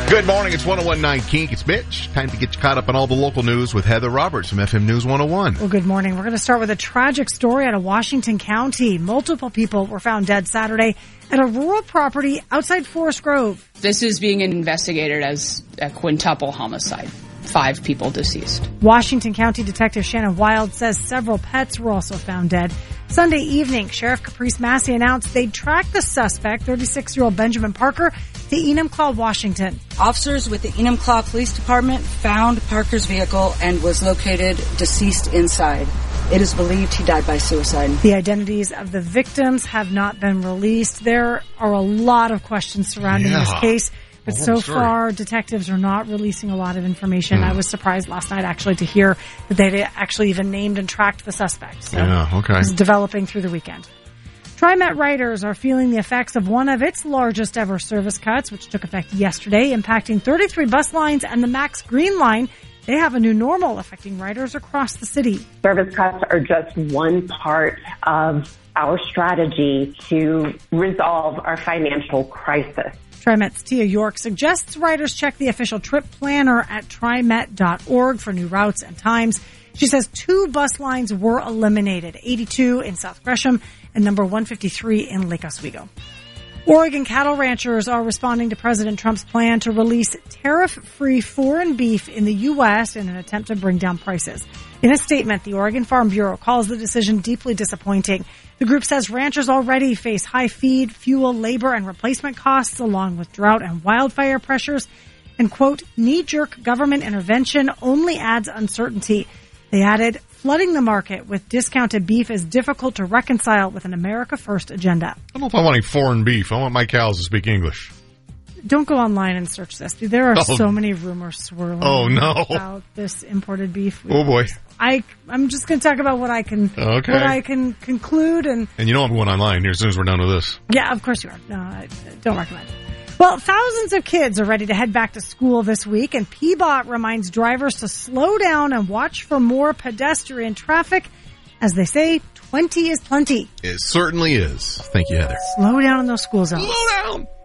Good morning. It's 101.9 Kink. It's Mitch. Time to get you caught up on all the local news with Heather Roberts from FM News 101. Well, good morning. We're going to start with a tragic story out of Washington County. Multiple people were found dead Saturday at a rural property outside Forest Grove. This is being investigated as a quintuple homicide. 5 people deceased. Washington County Detective Shannon Wild says several pets were also found dead. Sunday evening, Sheriff Caprice Massey announced they'd tracked the suspect, 36-year-old Benjamin Parker, to Enumclaw, Washington. Officers with the Enumclaw Police Department found Parker's vehicle and was located deceased inside. It is believed he died by suicide. The identities of the victims have not been released. There are a lot of questions surrounding this case. But so far, detectives are not releasing a lot of information. I was surprised last night, actually, to hear that they actually even named and tracked the suspect. So it's developing through the weekend. TriMet riders are feeling the effects of one of its largest ever service cuts, which took effect yesterday, impacting 33 bus lines and the Max Green Line. They have a new normal affecting riders across the city. Service cuts are just one part of our strategy to resolve our financial crisis. TriMet's Tia York suggests riders check the official trip planner at trimet.org for new routes and times. She says 2 bus lines were eliminated, 82 in South Gresham and number 153 in Lake Oswego. Oregon cattle ranchers are responding to President Trump's plan to release tariff-free foreign beef in the U.S. in an attempt to bring down prices. In a statement, the Oregon Farm Bureau calls the decision deeply disappointing. The group says ranchers already face high feed, fuel, labor, and replacement costs, along with drought and wildfire pressures, and, quote, knee-jerk government intervention only adds uncertainty. They added, flooding the market with discounted beef is difficult to reconcile with an America First agenda. I don't know if I want any foreign beef. I want my cows to speak English. Don't go online and search this. There are so many rumors swirling about this imported beef. Oh, boy. I'm just going to talk about what I can conclude. And you know I'm going online here as soon as we're done with this. Yeah, of course you are. No, I don't recommend it. Well, thousands of kids are ready to head back to school this week, and PBOT reminds drivers to slow down and watch for more pedestrian traffic. As they say, 20 is plenty. It certainly is. Thank you, Heather. Slow down in those school zones. Slow down.